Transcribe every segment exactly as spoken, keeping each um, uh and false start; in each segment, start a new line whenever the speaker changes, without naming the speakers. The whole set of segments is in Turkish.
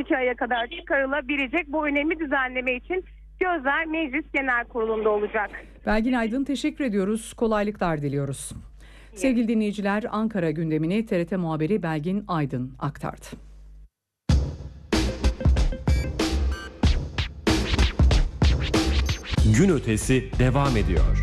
iki aya kadar çıkarılabilecek. Bu önemli düzenleme için gözler Meclis Genel Kurulu'nda olacak.
Belgin Aydın, teşekkür ediyoruz. Kolaylıklar diliyoruz. Evet. Sevgili dinleyiciler, Ankara gündemini T R T muhabiri Belgin Aydın aktardı.
Gün ötesi devam ediyor.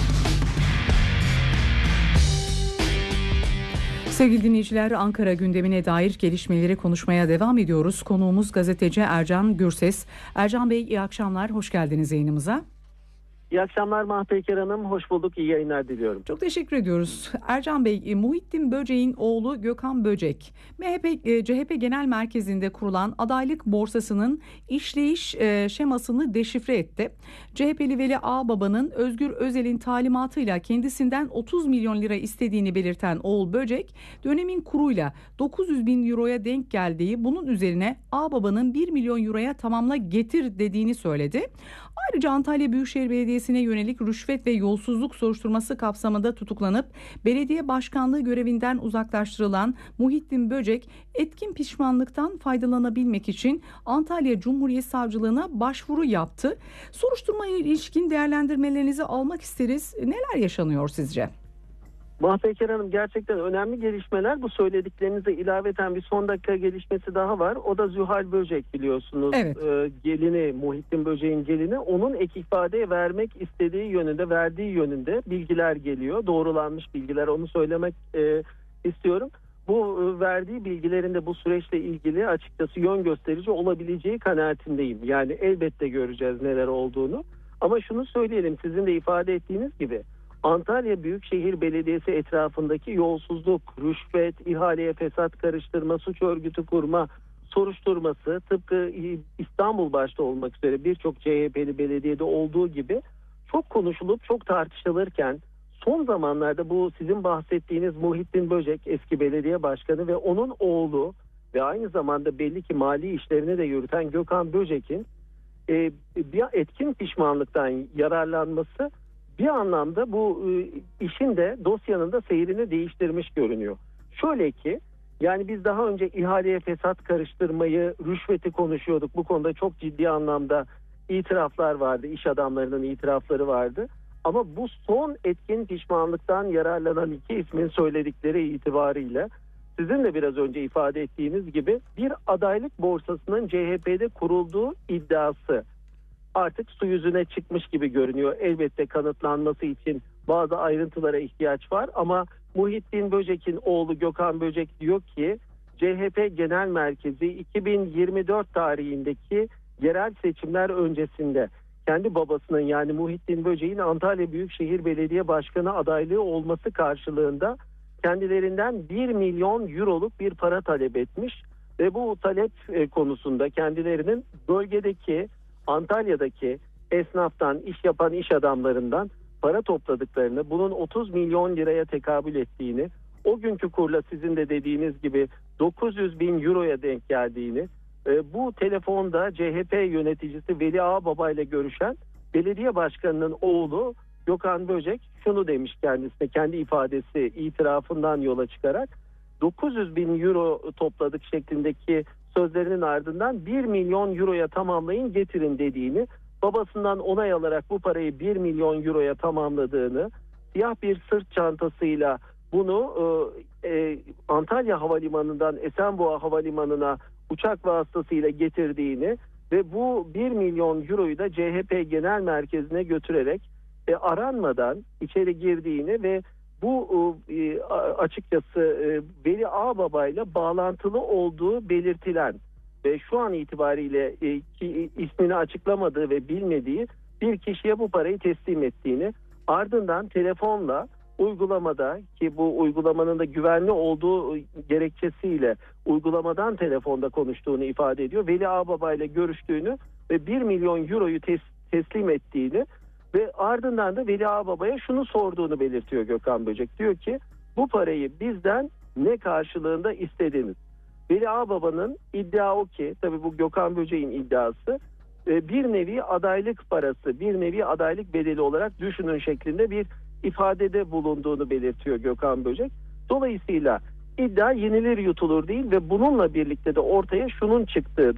Sevgili dinleyiciler, Ankara gündemine dair gelişmeleri konuşmaya devam ediyoruz. Konuğumuz gazeteci Ercan Gürses. Ercan Bey, iyi akşamlar, hoş geldiniz yayınımıza.
İyi akşamlar Mahpeyker Hanım, hoş bulduk, iyi yayınlar diliyorum.
Çok teşekkür ediyoruz. Ercan Bey, Muhittin Böcek'in oğlu Gökhan Böcek, M H P, C H P Genel Merkezi'nde kurulan adaylık borsasının işleyiş şemasını deşifre etti. C H P'li Veli Ağbaba'nın Özgür Özel'in talimatıyla kendisinden otuz milyon lira istediğini belirten oğul Böcek, dönemin kuruyla dokuz yüz bin euroya denk geldiği, bunun üzerine Ağbaba'nın bir milyon euroya tamamla getir dediğini söyledi. Ayrıca Antalya Büyükşehir Belediyesi'ne yönelik rüşvet ve yolsuzluk soruşturması kapsamında tutuklanıp belediye başkanlığı görevinden uzaklaştırılan Muhittin Böcek, etkin pişmanlıktan faydalanabilmek için Antalya Cumhuriyet Savcılığına başvuru yaptı. Soruşturmaya ilişkin değerlendirmelerinizi almak isteriz. Neler yaşanıyor sizce?
Mahpeyker Hanım, gerçekten önemli gelişmeler. Bu söylediklerinize ilaveten bir son dakika gelişmesi daha var. O da Zühal Böcek, biliyorsunuz.
Evet.
Ee, gelini, Muhittin Böcek'in gelini. Onun ek ifade vermek istediği yönünde, verdiği yönünde bilgiler geliyor. Doğrulanmış bilgiler, onu söylemek e, istiyorum. Bu e, verdiği bilgilerinde bu süreçle ilgili açıkçası yön gösterici olabileceği kanaatindeyim. Yani elbette göreceğiz neler olduğunu. Ama şunu söyleyelim, sizin de ifade ettiğiniz gibi Antalya Büyükşehir Belediyesi etrafındaki yolsuzluk, rüşvet, ihaleye fesat karıştırma, suç örgütü kurma soruşturması, tıpkı İstanbul başta olmak üzere birçok C H P'li belediyede olduğu gibi çok konuşulup çok tartışılırken, son zamanlarda bu sizin bahsettiğiniz Muhittin Böcek, eski belediye başkanı ve onun oğlu ve aynı zamanda belli ki mali işlerini de yürüten Gökhan Böcek'in e, bir etkin pişmanlıktan yararlanması bir anlamda bu e, işin de, dosyanın da seyrini değiştirmiş görünüyor. Şöyle ki, yani biz daha önce ihaleye fesat karıştırmayı, rüşveti konuşuyorduk. Bu konuda çok ciddi anlamda itiraflar vardı, iş adamlarının itirafları vardı. Ama bu son etkin pişmanlıktan yararlanan iki ismin söyledikleri itibarıyla, sizin de biraz önce ifade ettiğiniz gibi bir adaylık borsasının C H P'de kurulduğu iddiası artık su yüzüne çıkmış gibi görünüyor. Elbette kanıtlanması için bazı ayrıntılara ihtiyaç var ama Muhittin Böcek'in oğlu Gökhan Böcek diyor ki C H P Genel Merkezi iki bin yirmi dört tarihindeki yerel seçimler öncesinde kendi babasının, yani Muhittin Böcek'in Antalya Büyükşehir Belediye Başkanı adaylığı olması karşılığında kendilerinden bir milyon euroluk bir para talep etmiş ve bu talep konusunda kendilerinin bölgedeki, Antalya'daki esnaftan, iş yapan iş adamlarından para topladıklarını, bunun otuz milyon liraya tekabül ettiğini, o günkü kurla sizin de dediğiniz gibi dokuz yüz bin euroya denk geldiğini, e, bu telefonda C H P yöneticisi Veli Ağbaba ile görüşen belediye başkanının oğlu Gökhan Böcek şunu demiş kendisine, kendi ifadesi, itirafından yola çıkarak dokuz yüz bin euro topladık şeklindeki sözlerinin ardından bir milyon euroya tamamlayın getirin dediğini, babasından onay alarak bu parayı bir milyon euroya tamamladığını, siyah bir sırt çantasıyla bunu e, e, Antalya Havalimanı'ndan Esenboğa Havalimanı'na uçak vasıtasıyla getirdiğini ve bu bir milyon euroyu da C H P Genel Merkezi'ne götürerek e, aranmadan içeri girdiğini ve bu e, açıkçası e, Veli Ağbaba ile bağlantılı olduğu belirtilen ve şu an itibariyle e, ki, ismini açıklamadığı ve bilmediği bir kişiye bu parayı teslim ettiğini, ardından telefonla uygulamada, ki bu uygulamanın da güvenli olduğu gerekçesiyle uygulamadan telefonda konuştuğunu ifade ediyor. Veli Ağbaba ile görüştüğünü ve bir milyon euroyu tes, teslim ettiğini ve ardından da Veli Ağbaba'ya şunu sorduğunu belirtiyor Gökhan Böcek. Diyor ki bu parayı bizden ne karşılığında istediniz? Veli Ağbaba'nın iddia o ki, tabii bu Gökhan Böcek'in iddiası, bir nevi adaylık parası, bir nevi adaylık bedeli olarak düşünün şeklinde bir ifadede bulunduğunu belirtiyor Gökhan Böcek. Dolayısıyla iddia yenilir yutulur değil ve bununla birlikte de ortaya şunun çıktığı